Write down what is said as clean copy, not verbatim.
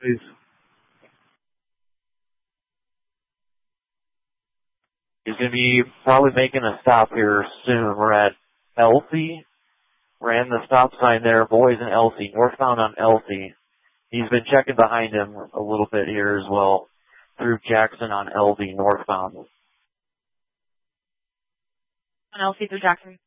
please. He's going to be probably making a stop here soon. We're at Elsie. Ran the stop sign there, Boys and Elsie, northbound on Elsie. He's been checking behind him a little bit here as well through Jackson on LD northbound. On Elsie through Jackson.